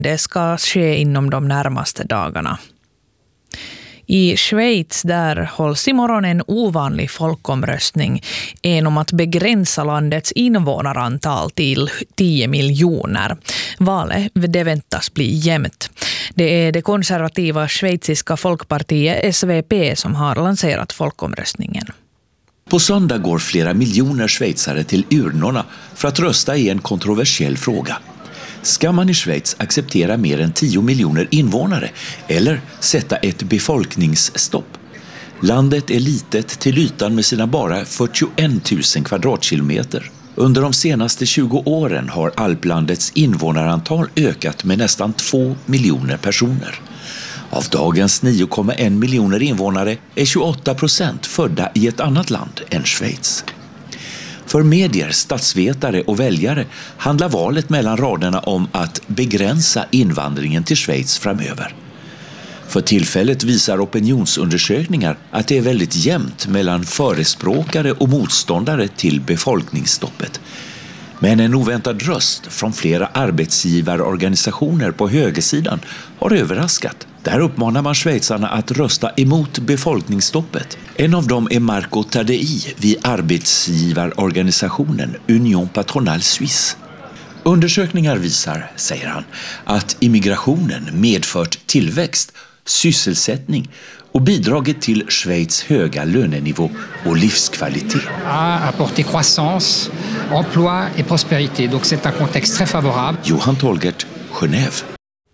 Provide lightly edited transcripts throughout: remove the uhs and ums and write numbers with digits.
Det ska ske inom de närmaste dagarna. I Schweiz där hålls imorgon en ovanlig folkomröstning, en om att begränsa landets invånarantal till 10 miljoner. Valet det väntas bli jämnt. Det är det konservativa schweiziska folkpartiet SVP som har lanserat folkomröstningen. På söndag går flera miljoner schweizare till urnorna för att rösta i en kontroversiell fråga. Ska man i Schweiz acceptera mer än 10 miljoner invånare eller sätta ett befolkningsstopp? Landet är litet till ytan med sina bara 41 000 kvadratkilometer. Under de senaste 20 åren har Alplandets invånarantal ökat med nästan 2 miljoner personer. Av dagens 9,1 miljoner invånare är 28% födda i ett annat land än Schweiz. För medier, statsvetare och väljare handlar valet mellan raderna om att begränsa invandringen till Schweiz framöver. För tillfället visar opinionsundersökningar att det är väldigt jämnt mellan förespråkare och motståndare till befolkningsstoppet. Men en oväntad röst från flera arbetsgivarorganisationer på högersidan har överraskat. Där uppmanar man schweizarna att rösta emot befolkningsstoppet. En av dem är Marco Tardei vid arbetsgivarorganisationen Union Patronale Suisse. Undersökningar visar, säger han, att immigrationen medfört tillväxt, sysselsättning och bidragit till Schweiz höga lönenivå och livskvalitet. A apporté croissance, emploi et prospérité. Donc c'est un contexte très favorable. Johan Tolgert, Genève.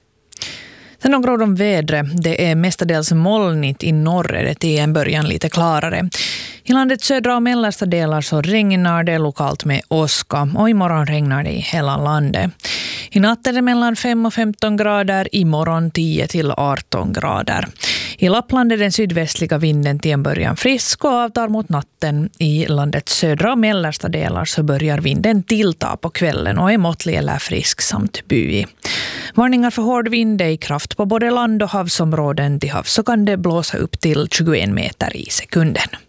Sen några ord om vädret. Det är mestadels molnigt i norr, det till en början lite klarare. I landets södra och mellersta delar så regnar det lokalt med åska och imorgon regnar det i hela landet. I natt är det mellan 5 och 15 grader, imorgon 10 till 18 grader. I Lappland är den sydvästliga vinden till en början frisk och avtar mot natten. I landets södra och mellersta delar så börjar vinden tillta på kvällen och är måttlig eller frisk samt byig. Varningar för hård vind är i kraft på både land- och havsområden. Till havs så kan det blåsa upp till 21 meter i sekunden.